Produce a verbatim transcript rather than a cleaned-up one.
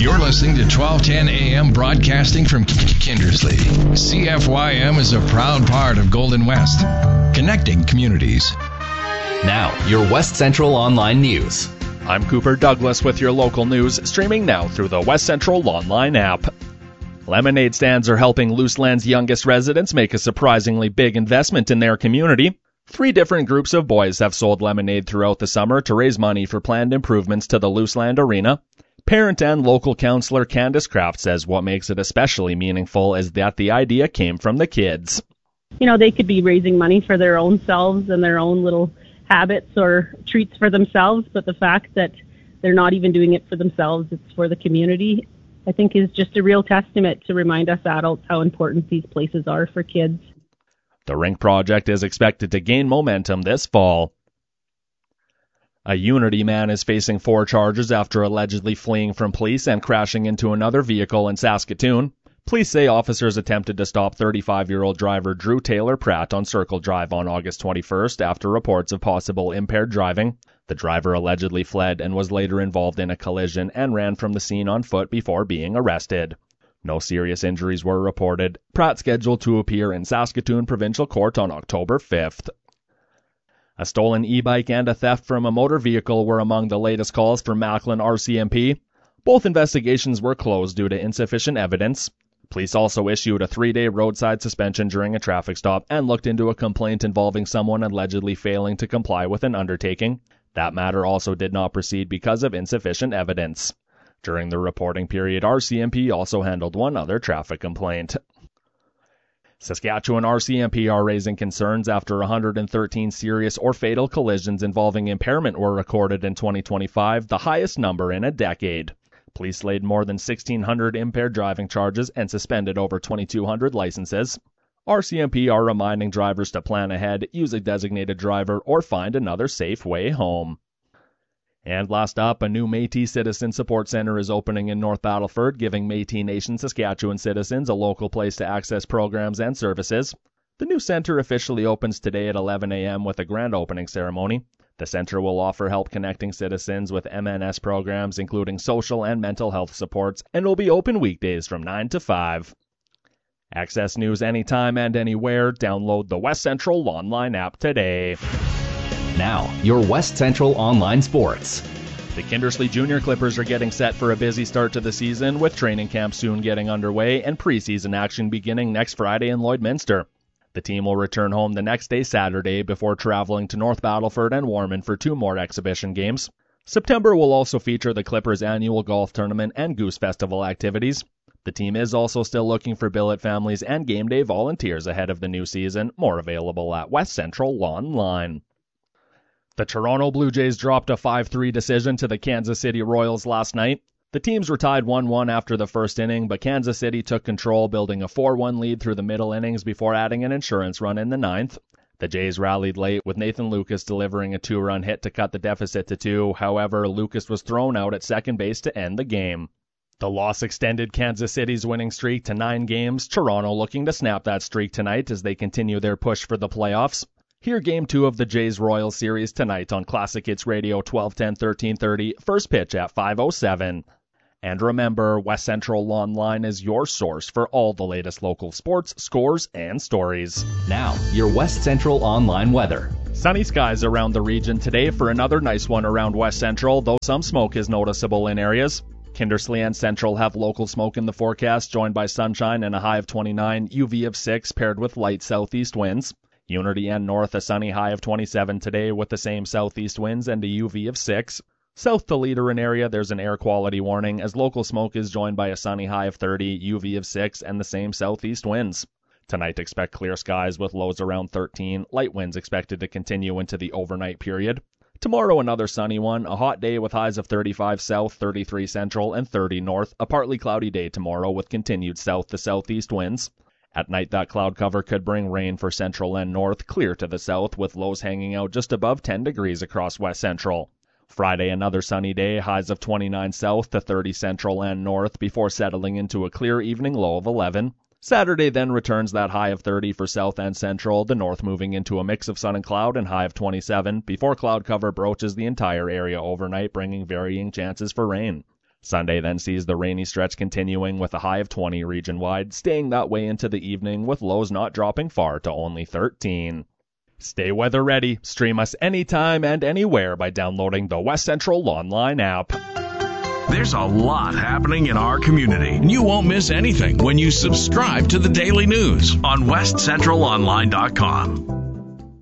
You're listening to twelve ten A M broadcasting from Kindersley. C F Y M is a proud part of Golden West, connecting communities. Now, your West Central Online News. I'm Cooper Douglas with your local news, streaming now through the West Central Online app. Lemonade stands are helping Luseland's youngest residents make a surprisingly big investment in their community. Three different groups of boys have sold lemonade throughout the summer to raise money for planned improvements to the Luseland Arena. Parent and local counselor Candace Kraft says what makes it especially meaningful is that the idea came from the kids. You know, they could be raising money for their own selves and their own little habits or treats for themselves, but the fact that they're not even doing it for themselves, it's for the community, I think is just a real testament to remind us adults how important these places are for kids. The rink project is expected to gain momentum this fall. A Unity man is facing four charges after allegedly fleeing from police and crashing into another vehicle in Saskatoon. Police say officers attempted to stop thirty-five-year-old driver Drew Taylor Pratt on Circle Drive on August twenty-first after reports of possible impaired driving. The driver allegedly fled and was later involved in a collision and ran from the scene on foot before being arrested. No serious injuries were reported. Pratt scheduled to appear in Saskatoon Provincial Court on October fifth. A stolen e-bike and a theft from a motor vehicle were among the latest calls for Macklin R C M P. Both investigations were closed due to insufficient evidence. Police also issued a three-day roadside suspension during a traffic stop and looked into a complaint involving someone allegedly failing to comply with an undertaking. That matter also did not proceed because of insufficient evidence. During the reporting period, R C M P also handled one other traffic complaint. Saskatchewan R C M P are raising concerns after one hundred thirteen serious or fatal collisions involving impairment were recorded in twenty twenty-five, the highest number in a decade. Police laid more than sixteen hundred impaired driving charges and suspended over twenty-two hundred licenses. R C M P are reminding drivers to plan ahead, use a designated driver, or find another safe way home. And last up, a new Métis Citizen Support Center is opening in North Battleford, giving Métis Nation Saskatchewan citizens a local place to access programs and services. The new center officially opens today at eleven a.m. with a grand opening ceremony. The center will offer help connecting citizens with M N S programs, including social and mental health supports, and will be open weekdays from nine to five. Access news anytime and anywhere. Download the West Central Online app today. Now, your West Central Online Sports. The Kindersley Junior Clippers are getting set for a busy start to the season, with training camp soon getting underway and preseason action beginning next Friday in Lloydminster. The team will return home the next day, Saturday, before traveling to North Battleford and Warman for two more exhibition games. September will also feature the Clippers' annual golf tournament and Goose Festival activities. The team is also still looking for billet families and game day volunteers ahead of the new season, more available at West Central Online. The Toronto Blue Jays dropped a five three decision to the Kansas City Royals last night. The teams were tied one one after the first inning, but Kansas City took control, building a four one lead through the middle innings before adding an insurance run in the ninth. The Jays rallied late, with Nathan Lucas delivering a two-run hit to cut the deficit to two. However, Lucas was thrown out at second base to end the game. The loss extended Kansas City's winning streak to nine games. Toronto looking to snap that streak tonight as they continue their push for the playoffs. Hear Game two of the Jays-Royals series tonight on Classic Hits Radio twelve ten, thirteen thirty, first pitch at five oh seven. And remember, West Central Online is your source for all the latest local sports, scores, and stories. Now, your West Central Online weather. Sunny skies around the region today for another nice one around West Central, though some smoke is noticeable in areas. Kindersley and Central have local smoke in the forecast, joined by sunshine and a high of twenty-nine, U V of six, paired with light southeast winds. Unity and North, a sunny high of twenty-seven today with the same southeast winds and a U V of six. South to Leaderin area, there's an air quality warning, as local smoke is joined by a sunny high of thirty, U V of six, and the same southeast winds. Tonight, expect clear skies with lows around thirteen, light winds expected to continue into the overnight period. Tomorrow, another sunny one, a hot day with highs of thirty-five south, thirty-three central, and thirty north. A partly cloudy day tomorrow with continued south to southeast winds. At night, that cloud cover could bring rain for central and north, clear to the south, with lows hanging out just above ten degrees across west central. Friday, another sunny day, highs of twenty-nine south to thirty central and north, before settling into a clear evening low of eleven. Saturday then returns that high of thirty for south and central, the north moving into a mix of sun and cloud and high of twenty-seven, before cloud cover broaches the entire area overnight, bringing varying chances for rain. Sunday then sees the rainy stretch continuing with a high of twenty region-wide, staying that way into the evening with lows not dropping far to only thirteen. Stay weather ready. Stream us anytime and anywhere by downloading the West Central Online app. There's a lot happening in our community, and you won't miss anything when you subscribe to the Daily News on west central online dot com.